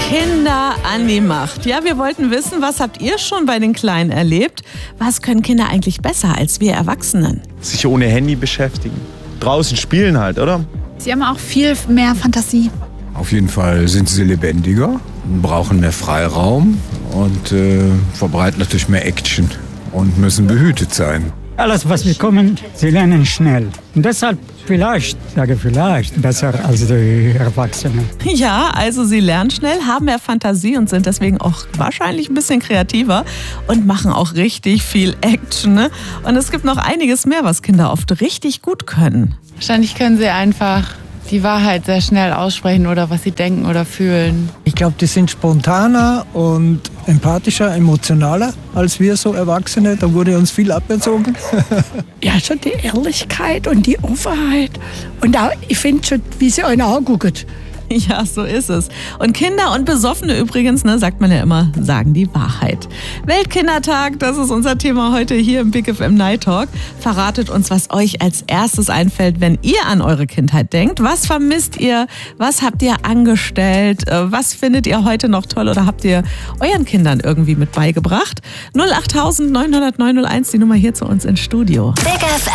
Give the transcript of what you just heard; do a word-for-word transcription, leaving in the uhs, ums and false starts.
Kinder an die Macht. Ja, wir wollten wissen, was habt ihr schon bei den Kleinen erlebt? Was können Kinder eigentlich besser als wir Erwachsenen? Sich ohne Handy beschäftigen. Draußen spielen halt, oder? Sie haben auch viel mehr Fantasie. Auf jeden Fall sind sie lebendiger, brauchen mehr Freiraum und äh, verbreiten natürlich mehr Action und müssen behütet sein. Alles, was wir kommen, sie lernen schnell. Und deshalb vielleicht, sage vielleicht, besser als die Erwachsenen. Ja, also sie lernen schnell, haben mehr Fantasie und sind deswegen auch wahrscheinlich ein bisschen kreativer und machen auch richtig viel Action. Ne? Und es gibt noch einiges mehr, was Kinder oft richtig gut können. Wahrscheinlich können sie einfach die Wahrheit sehr schnell aussprechen oder was sie denken oder fühlen. Ich glaube, die sind spontaner und empathischer, emotionaler als wir so Erwachsene. Da wurde uns viel aberzogen. Ja, schon die Ehrlichkeit und die Offenheit. Und auch, ich finde schon, wie sie einen angucken. Ja, so ist es. Und Kinder und Besoffene übrigens, ne, sagt man ja immer, sagen die Wahrheit. Weltkindertag, das ist unser Thema heute hier im Big F M Night Talk. Verratet uns, was euch als erstes einfällt, wenn ihr an eure Kindheit denkt. Was vermisst ihr? Was habt ihr angestellt? Was findet ihr heute noch toll oder habt ihr euren Kindern irgendwie mit beigebracht? null acht neun null neun null eins, die Nummer hier zu uns ins Studio. Big F M.